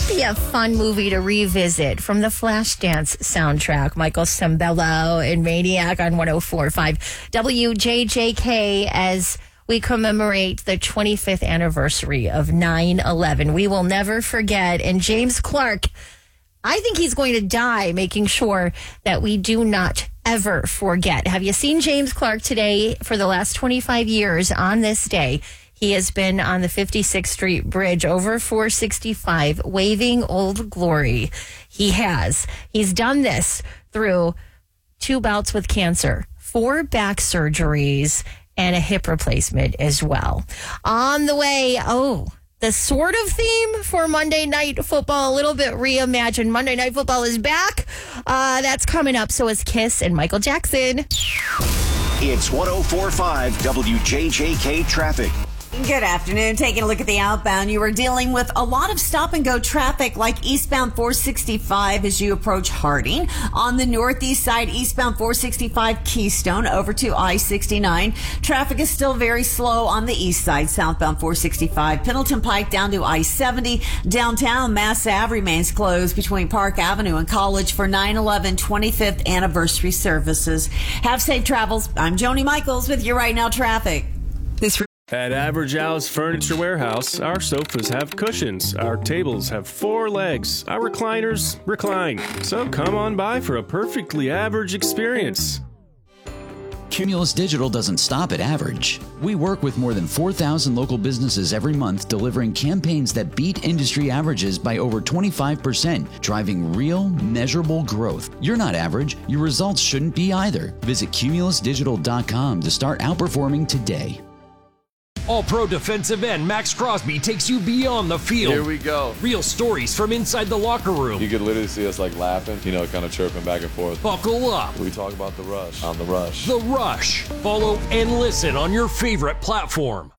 be a fun movie to revisit from the Flashdance soundtrack. Michael Sembello and Maniac on 104.5 WJJK as we commemorate the 25th anniversary of 9/11. We will never forget. And James Clark, I think he's going to die making sure that we do not ever forget. Have you seen James Clark today? For the last 25 years on this day, he has been on the 56th Street Bridge over 465 waving Old Glory. He has. He's done this through 2 bouts with cancer, 4 back surgeries, and a hip replacement as well. On the way, the sort of theme for Monday Night Football, a little bit reimagined. Monday Night Football is back. That's coming up. So is Kiss and Michael Jackson. It's 104.5 WJJK traffic. Good afternoon. Taking a look at the outbound, you are dealing with a lot of stop-and-go traffic like eastbound 465 as you approach Harding. On the northeast side, eastbound 465 Keystone over to I-69. Traffic is still very slow on the east side, southbound 465 Pendleton Pike down to I-70. Downtown, Mass Ave remains closed between Park Avenue and College for 9/11 25th anniversary services. Have safe travels. I'm Joni Michaels with your Right Now traffic. At Average Al's Furniture Warehouse, our sofas have cushions, our tables have 4 legs, our recliners recline. So come on by for a perfectly average experience. Cumulus Digital doesn't stop at average. We work with more than 4,000 local businesses every month, delivering campaigns that beat industry averages by over 25%, driving real, measurable growth. You're not average. Your results shouldn't be either. Visit cumulusdigital.com to start outperforming today. All-Pro defensive end Max Crosby takes you beyond the field. Here we go. Real stories from inside the locker room. You could literally see us laughing, kind of chirping back and forth. Buckle up. We talk about The Rush on The Rush. The Rush. Follow and listen on your favorite platform.